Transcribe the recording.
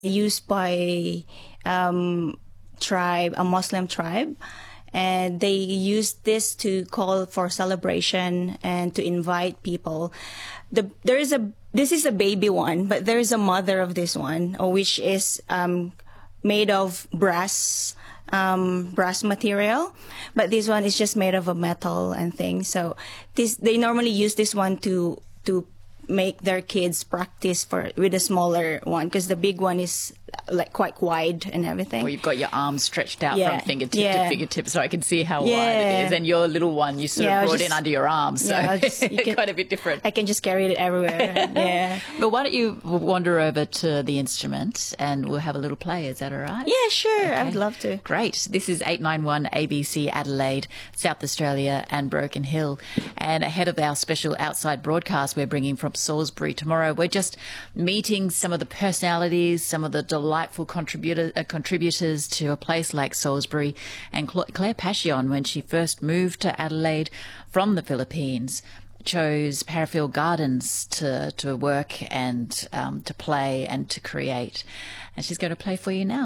used by a Muslim tribe. And they use this to call for celebration and to invite people. This is a baby one, but there is a mother of this one, which is made of brass material. But this one is just made of a metal and things. So they normally use this one to make their kids practice with a smaller one, because the big one is like quite wide and everything. Well, you've got your arms stretched out from fingertip to fingertip, so I can see how wide it is. And your little one, you sort of brought in under your arms, so quite a bit different. I can just carry it everywhere. But why don't you wander over to the instrument and we'll have a little play? Is that all right? Yeah, sure. Okay. I would love to. Great. This is 891 ABC Adelaide, South Australia and Broken Hill. And ahead of our special outside broadcast we're bringing from Salisbury tomorrow, we're just meeting some of the personalities, some of the delightful contributors to a place like Salisbury. And Claire Passion, when she first moved to Adelaide from the Philippines, chose Parafield Gardens to work and to play and to create. And she's going to play for you now.